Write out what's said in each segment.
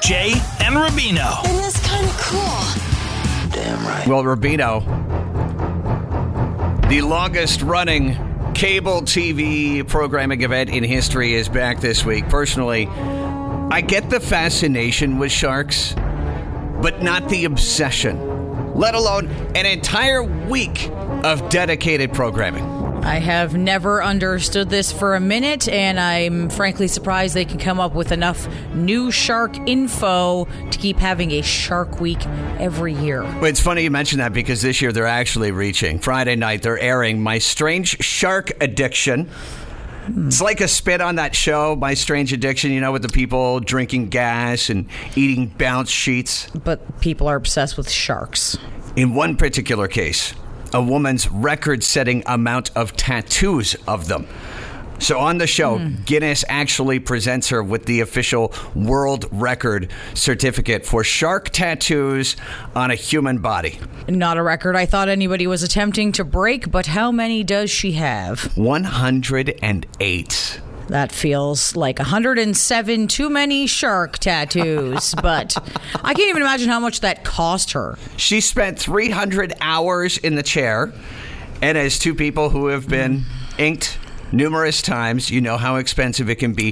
Jay and Rubino. Isn't this kind of cool? Damn right. Well, Rubino, the longest running cable TV programming event in history is back this week. Personally, I get the fascination with sharks, but not the obsession, let alone an entire week of dedicated programming. I have never understood this for a minute, and I'm frankly surprised they can come up with enough new shark info to keep having a Shark Week every year. Well, it's funny you mention that because this year they're actually reaching. Friday night, they're airing My Strange Shark Addiction. It's like a spin on that show, My Strange Addiction, you know, with the people drinking gas and eating bounce sheets. But people are obsessed with sharks. In one particular case, a woman's record-setting amount of tattoos of them. So on the show, Guinness actually presents her with the official world record certificate for shark tattoos on a human body. Not a record I thought anybody was attempting to break, but how many does she have? 108. That feels like 107 too many shark tattoos, but I can't even imagine how much that cost her. She spent 300 hours in the chair, and as two people who have been inked numerous times, you know how expensive it can be.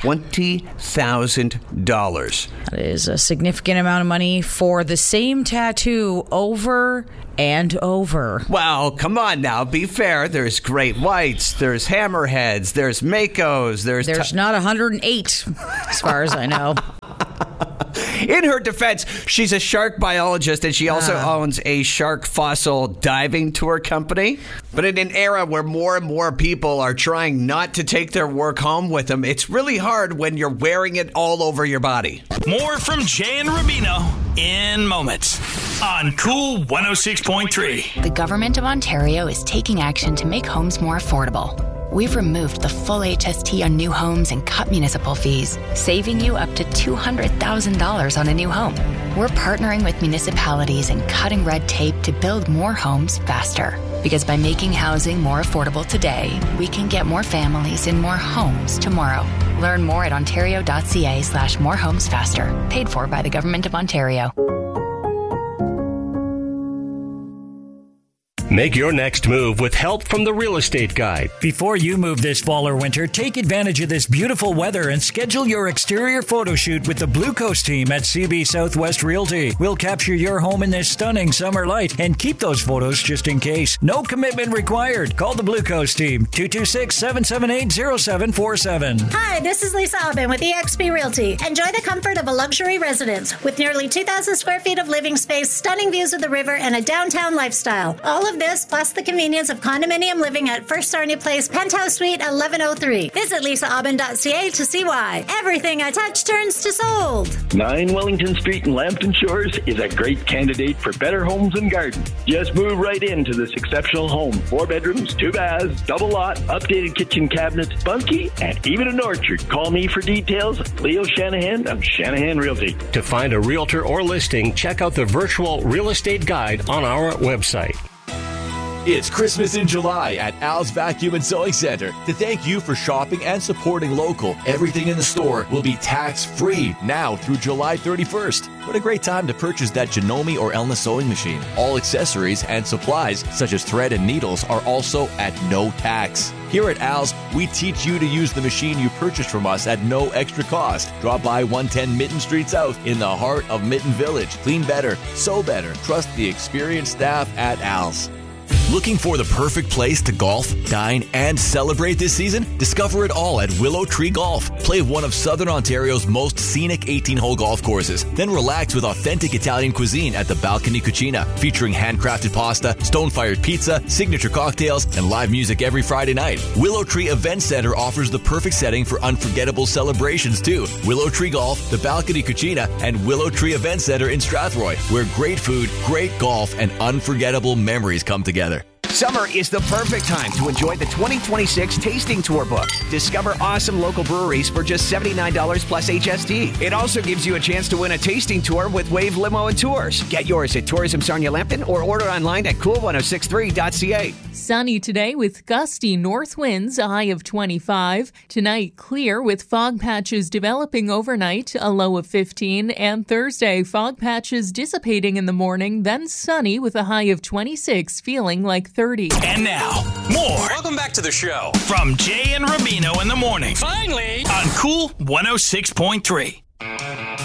$20,000. That is a significant amount of money for the same tattoo over and over. Well, come on now, be fair. There's great whites, there's hammerheads, there's makos, there's not 108, as far as I know. In her defense, she's a shark biologist, and she also owns a shark fossil diving tour company. But in an era where more and more people are trying not to take their work home with them, it's really hard when you're wearing it all over your body. More from Jay and Rubino in moments on Cool 106.3. The Government of Ontario is taking action to make homes more affordable. We've removed the full HST on new homes and cut municipal fees, saving you up to $200,000 on a new home. We're partnering with municipalities and cutting red tape to build more homes faster. Because by making housing more affordable today, we can get more families in more homes tomorrow. Learn more at ontario.ca/morehomesfaster. Paid for by the Government of Ontario. Make your next move with help from the Real Estate Guide. Before you move this fall or winter, take advantage of this beautiful weather and schedule your exterior photo shoot with the Blue Coast team at CB Southwest Realty. We'll capture your home in this stunning summer light and keep those photos just in case. No commitment required. Call the Blue Coast team, 226-778-0747. Hi, this is Lisa Aubin with eXp Realty. Enjoy the comfort of a luxury residence with nearly 2,000 square feet of living space, stunning views of the river, and a downtown lifestyle. All of this plus the convenience of condominium living at First Sarnia Place, Penthouse Suite 1103. Visit lisaaubin.ca to see why. Everything I touch turns to sold. 9 Wellington Street in Lambton Shores is a great candidate for better homes and gardens. Just move right into this exceptional home. 4 bedrooms, 2 baths, double lot, updated kitchen cabinets, bunkie, and even an orchard. Call me for details. Leo Shanahan of Shanahan Realty. To find a realtor or listing, check out the virtual real estate guide on our website. It's Christmas in July at Al's Vacuum and Sewing Center. To thank you for shopping and supporting local, everything in the store will be tax-free now through July 31st. What a great time to purchase that Janome or Elna sewing machine. All accessories and supplies, such as thread and needles, are also at no tax. Here at Al's, we teach you to use the machine you purchased from us at no extra cost. Drop by 110 Mitten Street South in the heart of Mitten Village. Clean better, sew better. Trust the experienced staff at Al's. Looking for the perfect place to golf, dine, and celebrate this season? Discover it all at Willow Tree Golf. Play one of Southern Ontario's most scenic 18-hole golf courses. Then relax with authentic Italian cuisine at the Balcony Cucina, featuring handcrafted pasta, stone-fired pizza, signature cocktails, and live music every Friday night. Willow Tree Event Center offers the perfect setting for unforgettable celebrations, too. Willow Tree Golf, the Balcony Cucina, and Willow Tree Event Center in Strathroy, where great food, great golf, and unforgettable memories come together. Summer is the perfect time to enjoy the 2026 Tasting Tour book. Discover awesome local breweries for just $79 plus HST. It also gives you a chance to win a tasting tour with Wave Limo and Tours. Get yours at Tourism Sarnia Lambton or order online at cool1063.ca. Sunny today with gusty north winds, a high of 25. Tonight, clear with fog patches developing overnight, a low of 15. And Thursday, fog patches dissipating in the morning, then sunny with a high of 26, feeling like 30. And now, more. Welcome back to the show. From Jay and Rubino in the morning. Finally! On Cool 106.3.